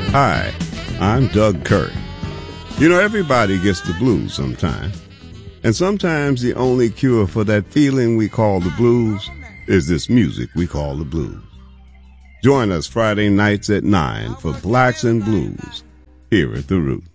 Hi, I'm Doug Curry. You know, everybody gets the blues sometime. And sometimes the only cure for that feeling we call the blues is this music we call the blues. Join us Friday nights at 9 for Blacks and Blues here at The Root.